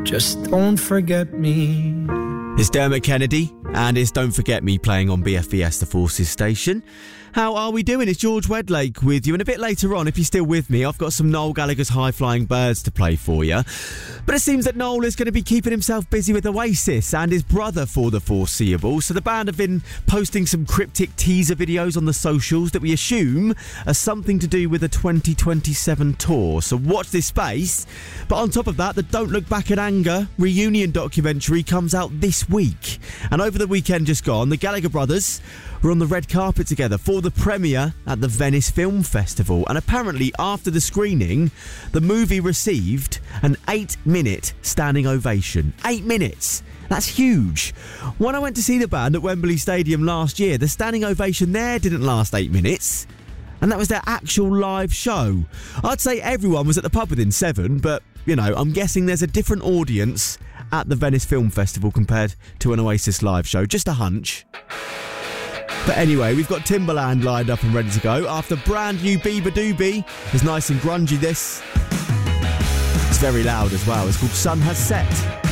Just don't forget me. It's Dermot Kennedy, and it's Don't Forget Me playing on BFBS, the Forces station. How are we doing? It's George Wedlake with you, and a bit later on, if you're still with me, I've got some Noel Gallagher's High Flying Birds to play for you. But it seems that Noel is going to be keeping himself busy with Oasis and his brother for the foreseeable, so the band have been posting some cryptic teaser videos on the socials that we assume are something to do with the 2027 tour, so watch this space. But on top of that, the Don't Look Back in Anger reunion documentary comes out this week. And over the weekend just gone, the Gallagher brothers were on the red carpet together for the premiere at the Venice Film Festival. And apparently after the screening, the movie received an 8-minute standing ovation. 8 minutes! That's huge. When I went to see the band at Wembley Stadium last year, the standing ovation there didn't last 8 minutes. And that was their actual live show. I'd say everyone was at the pub within 7, but, you know, I'm guessing there's a different audience at the Venice Film Festival compared to an Oasis live show. Just a hunch. But anyway, we've got Timbaland lined up and ready to go after brand new Bieber Doobie. It's nice and grungy, this. It's very loud as well. It's called Sun Has Set.